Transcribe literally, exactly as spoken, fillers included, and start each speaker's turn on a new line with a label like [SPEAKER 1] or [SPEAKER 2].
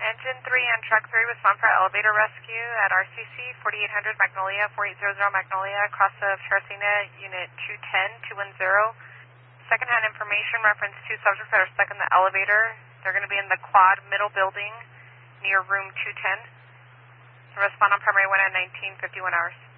[SPEAKER 1] Engine three and Truck three respond for elevator rescue at R C C forty-eight hundred Magnolia, forty-eight hundred Magnolia, cross of Terracina, Unit two ten, two one zero. Second-hand information, reference two subjects that are stuck in the elevator. They're going to be in the quad middle building near room two ten. Respond on primary one at nineteen fifty-one hours.